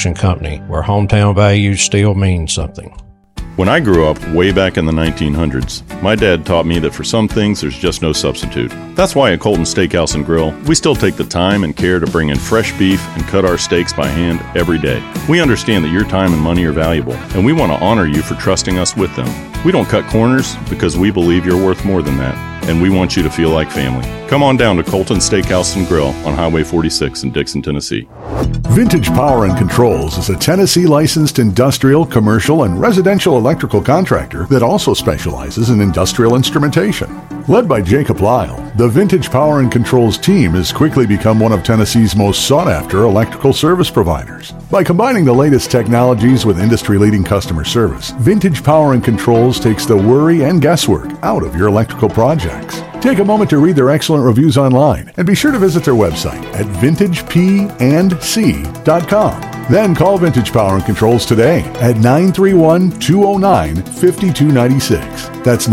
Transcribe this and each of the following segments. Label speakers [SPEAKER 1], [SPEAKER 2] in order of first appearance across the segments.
[SPEAKER 1] Construction Company, where hometown values still mean something.
[SPEAKER 2] When I grew up, way back in the 1900s, my dad taught me that for some things there's just no substitute. That's why at Colton Steakhouse and Grill, we still take the time and care to bring in fresh beef and cut our steaks by hand every day. We understand that your time and money are valuable, and we want to honor you for trusting us with them. We don't cut corners because we believe you're worth more than that, and we want you to feel like family. Come on down to Colton Steakhouse and Grill on Highway 46 in Dixon, Tennessee.
[SPEAKER 3] Vintage Power and Controls is a Tennessee licensed industrial, commercial, and residential electrical contractor that also specializes in industrial instrumentation. Led by Jacob Lyle, the Vintage Power and Controls team has quickly become one of Tennessee's most sought-after electrical service providers. By combining the latest technologies with industry-leading customer service, Vintage Power and Controls takes the worry and guesswork out of your electrical projects. Take a moment to read their excellent reviews online and be sure to visit their website at vintagepndc.com. Then call Vintage Power and Controls today at 931-209-5296. That's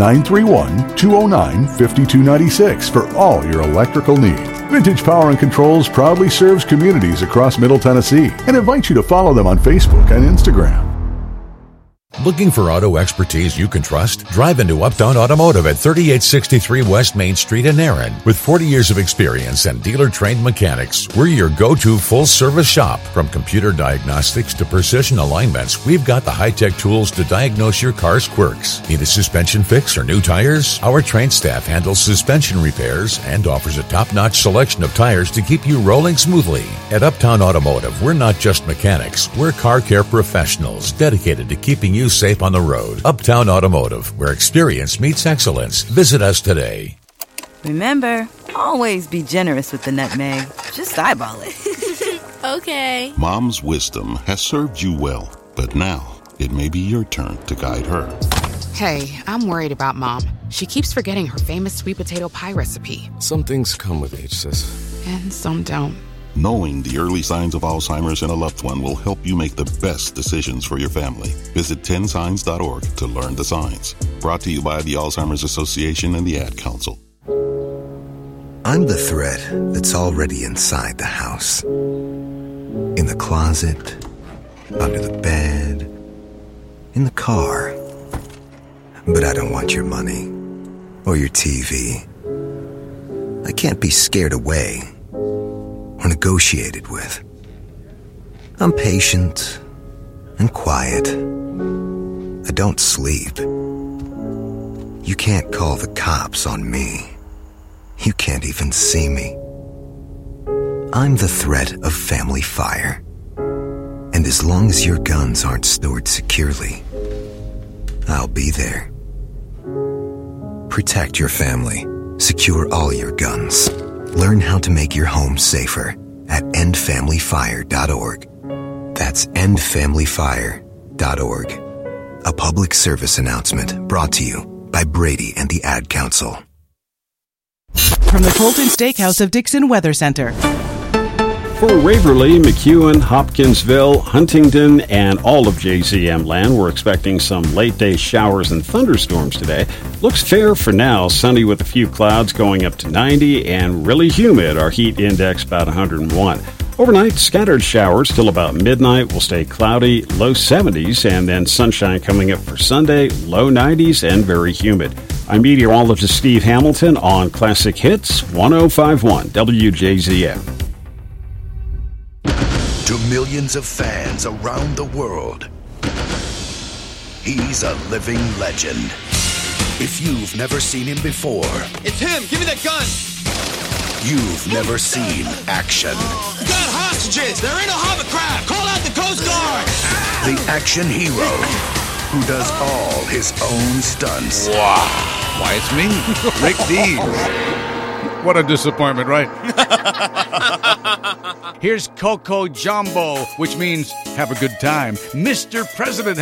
[SPEAKER 3] 931-209-5296 for all your electrical needs. Vintage Power and Controls proudly serves communities across Middle Tennessee and invites you to follow them on Facebook and Instagram.
[SPEAKER 4] Looking for auto expertise you can trust? Drive into Uptown Automotive at 3863 West Main Street in Erin. With 40 years of experience and dealer-trained mechanics, we're your go-to full-service shop. From computer diagnostics to precision alignments, we've got the high-tech tools to diagnose your car's quirks. Need a suspension fix or new tires? Our trained staff handles suspension repairs and offers a top-notch selection of tires to keep you rolling smoothly. At Uptown Automotive, we're not just mechanics. We're car care professionals dedicated to keeping you safe on the road. Uptown Automotive, where experience meets excellence. Visit us today.
[SPEAKER 5] Remember, always be generous with the nutmeg. Just eyeball it.
[SPEAKER 6] Okay.
[SPEAKER 7] Mom's wisdom has served you well, but now it may be your turn to guide her.
[SPEAKER 8] Hey, I'm worried about Mom. She keeps forgetting her famous sweet potato pie recipe.
[SPEAKER 9] Some things come with age, sis.
[SPEAKER 8] And some don't.
[SPEAKER 7] Knowing the early signs of Alzheimer's in a loved one will help you make the best decisions for your family. Visit 10signs.org to learn the signs. Brought to you by the Alzheimer's Association and the Ad Council.
[SPEAKER 10] I'm the thread that's already inside the house. In the closet, under the bed, in the car. But I don't want your money or your TV. I can't be scared away or negotiated with. I'm patient and quiet. I don't sleep. You can't call the cops on me. You can't even see me. I'm the threat of family fire. And as long as your guns aren't stored securely, I'll be there. Protect your family. Secure all your guns. Learn how to make your home safer at endfamilyfire.org. That's endfamilyfire.org. A public service announcement brought to you by Brady and the Ad Council.
[SPEAKER 11] From the Colton Steakhouse of Dixon Weather Center.
[SPEAKER 12] For Waverly, McEwen, Hopkinsville, Huntington, and all of JZM land, we're expecting some late-day showers and thunderstorms today. Looks fair for now, sunny with a few clouds going up to 90, and really humid. Our heat index about 101. Overnight, scattered showers till about midnight. Will stay cloudy, low 70s, and then sunshine coming up for Sunday, low 90s, and very humid. I'm meteorologist Steve Hamilton on Classic Hits 105.1 WJZM.
[SPEAKER 13] To millions of fans around the world, he's a living legend. If you've never seen him before,
[SPEAKER 14] it's him! Give me that gun!
[SPEAKER 13] You've never seen action.
[SPEAKER 14] We got hostages! They're in a hovercraft! Call out the Coast Guard!
[SPEAKER 13] The action hero who does all his own stunts.
[SPEAKER 15] Wow. Why, it's me, Rick Dees. What a disappointment, right? Here's Coco Jumbo, which means have a good time. Mr. President